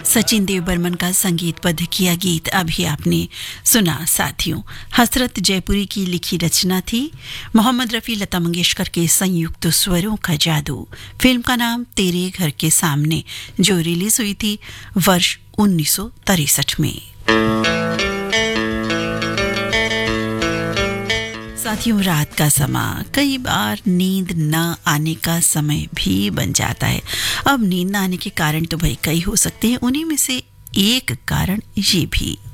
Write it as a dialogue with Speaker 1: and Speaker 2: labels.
Speaker 1: सचिन देव बर्मन का संगीतबद्ध किया गीत अभी आपने सुना। साथियों, हसरत जयपुरी की लिखी रचना थी। मोहम्मद रफ़ी, लता मंगेशकर के संयुक्त स्वरों का जादू। फिल्म का नाम तेरे घर के सामने, जो रिलीज हुई थी वर्ष 1963 में। साथियों, रात का समय कई बार नींद न आने का समय भी बन जाता है। अब नींद न आने के कारण तो भाई कई हो सकते हैं, उन्हीं में से एक कारण ये भी